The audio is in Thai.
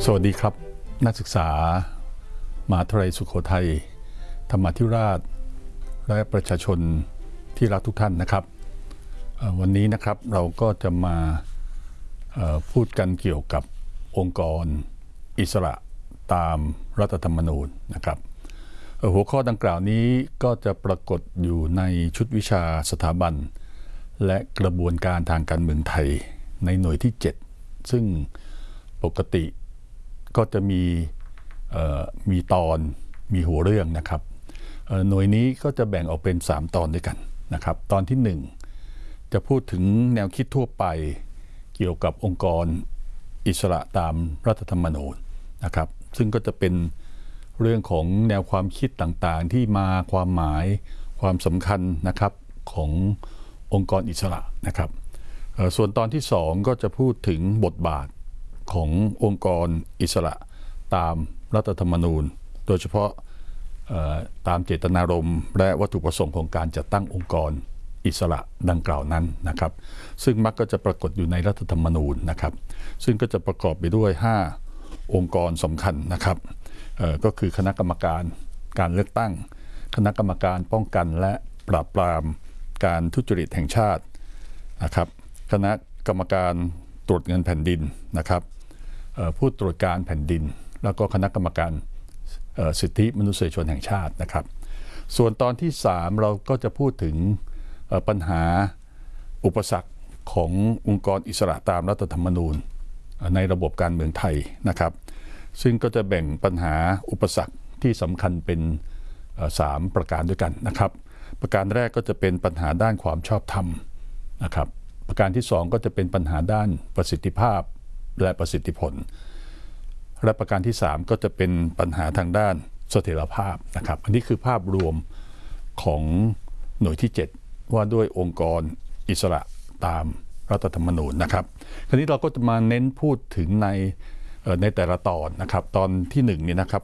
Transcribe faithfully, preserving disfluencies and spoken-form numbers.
สวัสดีครับนักศึกษามหาวิทยาลัยสุโขทัยธรรมาธิราชและประชาชนที่รักทุกท่านนะครับวันนี้นะครับเราก็จะมาพูดกันเกี่ยวกับองค์กรอิสระตามรัฐธรรมนูญนะครับหัวข้อดังกล่าวนี้ก็จะปรากฏอยู่ในชุดวิชาสถาบันและกระบวนการทางการเมืองไทยในหน่วยที่เจ็ดซึ่งปกติก็จะมีมีตอนมีหัวเรื่องนะครับหน่วยนี้ก็จะแบ่งออกเป็นสามตอนด้วยกันนะครับตอนที่หนึ่งจะพูดถึงแนวคิดทั่วไปเกี่ยวกับองค์กรอิสระตามรัฐธรรมนูญนะครับซึ่งก็จะเป็นเรื่องของแนวความคิดต่างๆที่มาความหมายความสำคัญนะครับขององค์กรอิสระนะครับส่วนตอนที่สองก็จะพูดถึงบทบาทขององค์กรอิสระตามรัฐธรรมนูญโดยเฉพาะตามเจตนารมณ์และวัตถุประสงค์ของการจัดตั้งองค์กรอิสระดังกล่าวนั้นนะครับซึ่งมักก็จะปรากฏอยู่ในรัฐธรรมนูญนะครับซึ่งก็จะประกอบไปด้วยห้าองค์กรสำคัญนะครับก็คือคณะกรรมการการเลือกตั้งคณะกรรมการป้องกันและปราบปรามการทุจริตแห่งชาตินะครับคณะกรรมการตรวจเงินแผ่นดินนะครับผู้ตรวจการแผ่นดินแล้วก็คณะกรรมการสิทธิมนุษยชนแห่งชาตินะครับส่วนตอนที่สามเราก็จะพูดถึงปัญหาอุปสรรคขององค์กรอิสระตามรัฐธรรมนูญในระบบการเมืองไทยนะครับซึ่งก็จะแบ่งปัญหาอุปสรรคที่สำคัญเป็นสามประการด้วยกันนะครับประการแรกก็จะเป็นปัญหาด้านความชอบธรรมนะครับประการที่สองก็จะเป็นปัญหาด้านประสิทธิภาพและประสิทธิผลและประการที่สามก็จะเป็นปัญหาทางด้านเสถียรภาพนะครับอันนี้คือภาพรวมของหน่วยที่เจ็ดว่าด้วยองค์กรอิสระตามรัฐธรรมนูญนะครับคราวนี้เราก็จะมาเน้นพูดถึงในในแต่ละตอนนะครับตอนที่หนึ่งนี่นะครับ